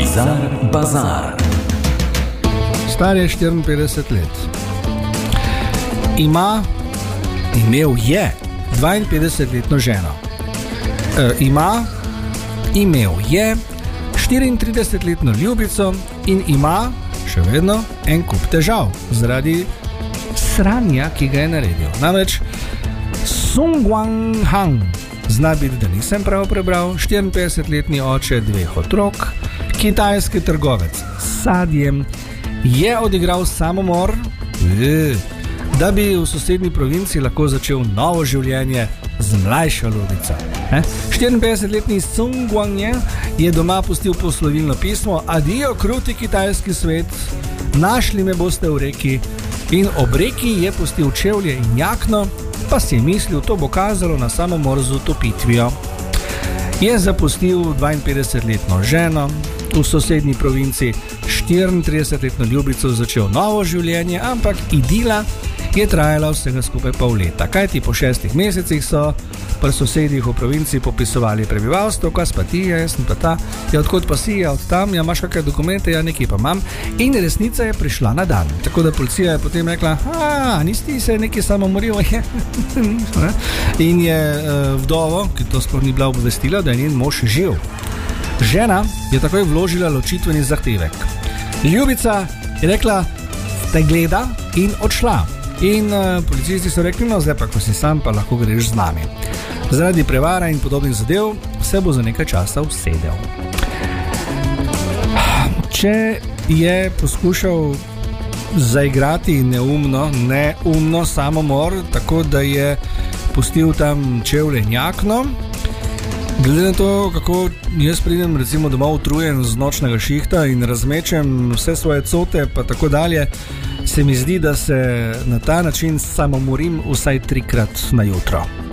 Bizar Bazar. Star je 54 let. Imel je 52-letno ženo. Imel je 34-letno ljubico in ima še vedno en kup težav zaradi sranja, ki ga je naredil. Namreč Sung Wang Han, zna biti, da nisem prav prebral, 54-letni oče 2 otrok, kitajski trgovec s sadjem, je odigral samomor, da bi v sosednji provinci lahko začel novo življenje z mlajšo ljubico. 54-letni Sung Wang je doma pustil poslovilno pismo: adijo, kruti kitajski svet, našli me boste v reki. In ob reki je pustil čevlje in jakno, pa si je mislil, to bo kazalo na samomor z utopitvijo. Je zapustil 52-letno ženo, v sosednji provinci 34-letno ljubico začel novo življenje, ampak idila je trajala vsega skupaj pol leta. Kajti po 6 mesecih so pri sosedih v provinci popisovali prebivalstvo, kas pa ti, jaz sem pa ta, odkot pa si, od tam, imaš kakšne dokumente, nekaj pa imam. In resnica je prišla na dan. Tako da policija je potem rekla, nisi se nekaj samomoril, in je vdovo, ki to sploh ni bila obvestila, da je njen mož živ. Žena je takoj vložila ločitveni zahtevek. Ljubica je rekla, te gleda, in odšla. In policisti so rekli, no zdaj pa, ko si sam, pa lahko greš z nami. Zaradi prevara in podobnih zadev se bo za nekaj časa usedel. Če je poskušal zaigrati neumno samomor, tako da je pustil tam čevlje in jakno, glede na to, kako jaz pridem recimo domov utrujen z nočnega šihta in razmečem vse svoje cote pa tako dalje, se mi zdi, da se na ta način samomorim vsaj 3-krat na jutro.